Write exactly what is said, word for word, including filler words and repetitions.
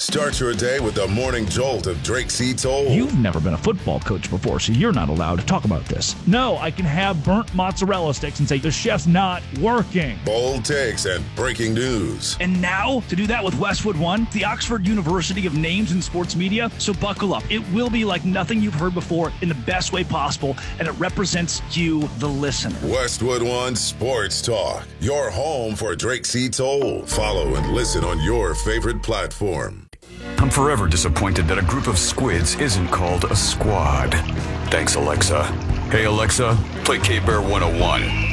Start your day with the morning jolt of Drake C. Toll. You've never been a football coach before, so you're not allowed to talk about this. No, I can have burnt mozzarella sticks and say the chef's not working. Bold takes and breaking news. And now, to do that with Westwood One, the Oxford University of names in sports media. So buckle up. It will be like nothing you've heard before in the best way possible, and it represents you, the listener. Westwood One Sports Talk, your home for Drake C. Toll. Follow and listen on your favorite platform. I'm forever disappointed that a group of squids isn't called a squad. Thanks, Alexa. Hey, Alexa, play K-Bear one oh one.